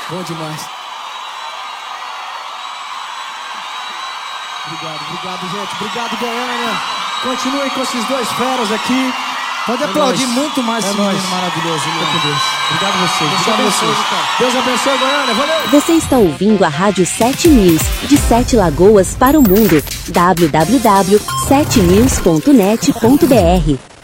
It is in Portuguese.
Bom demais. Obrigado, gente. Obrigado, Goiânia. Continuem com esses dois feras aqui. Pode aplaudir muito mais esse menino maravilhoso. Obrigado a vocês. Deus abençoe, Goiânia. Valeu. Você está ouvindo a Rádio 7 News, de 7 Lagoas para o mundo. www.7news.net.br